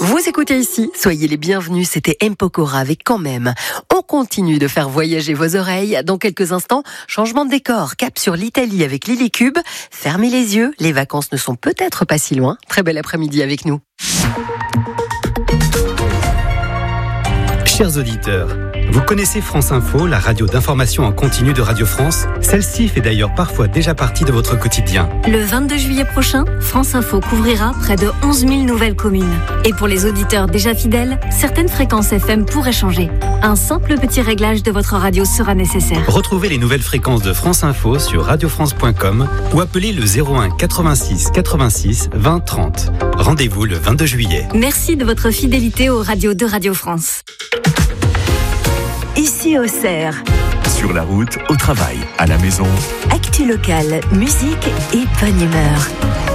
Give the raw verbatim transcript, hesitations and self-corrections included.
Vous écoutez ici, soyez les bienvenus, c'était M. Pokora avec Quand même. On continue de faire voyager vos oreilles. Dans quelques instants, changement de décor, cap sur l'Italie avec Lily Cube. Fermez les yeux, les vacances ne sont peut-être pas si loin. Très bel après-midi avec nous. Chers auditeurs, vous connaissez France Info, la radio d'information en continu de Radio France? Celle-ci fait d'ailleurs parfois déjà partie de votre quotidien. Le vingt-deux juillet prochain, France Info couvrira près de onze mille nouvelles communes. Et pour les auditeurs déjà fidèles, certaines fréquences F M pourraient changer. Un simple petit réglage de votre radio sera nécessaire. Retrouvez les nouvelles fréquences de France Info sur radio france point com ou appelez le zéro un quatre-vingt-six quatre-vingt-six vingt trente. Rendez-vous le vingt-deux juillet. Merci de votre fidélité aux radios de Radio France. Ici Auxerre. Sur la route, au travail, à la maison. Actu locale, musique et bonne humeur.